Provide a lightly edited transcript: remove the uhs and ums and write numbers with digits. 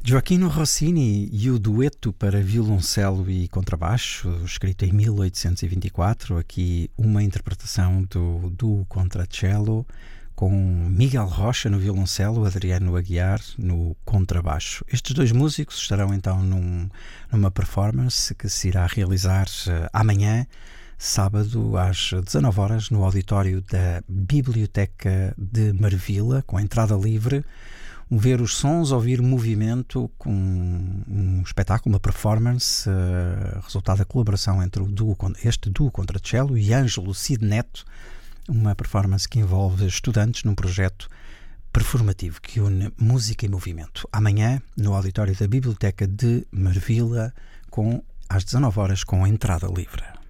Gioachino Rossini e o dueto para violoncelo e contrabaixo, escrito em 1824, aqui uma interpretação do duo contracello com Miguel Rocha no violoncelo, Adriano Aguiar no contrabaixo. Estes dois músicos estarão então numa performance que se irá realizar amanhã, sábado, às 19 horas, no auditório da Biblioteca de Marvila, com entrada livre. Ver os sons, ouvir movimento com um espetáculo, uma performance, resultado da colaboração entre este duo contracello e Ângelo Cid Neto, uma performance que envolve estudantes num projeto performativo que une música e movimento. Amanhã, no auditório da Biblioteca de Marvila, às 19 horas, com entrada livre.